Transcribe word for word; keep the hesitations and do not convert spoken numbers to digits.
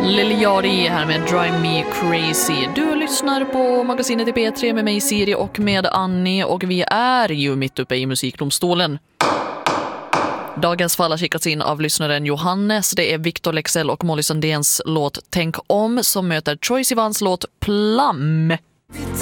Lil Yachty här med Drive Me Crazy. Du lyssnar på magasinet i P tre med mig Siri och med Annie, och vi är ju mitt uppe i musikdomstolen. Dagens fall har skickats in av lyssnaren Johannes. Det är Victor Lexell och Molly Sandéns låt Tänk om som möter Troye Sivans låt Plum.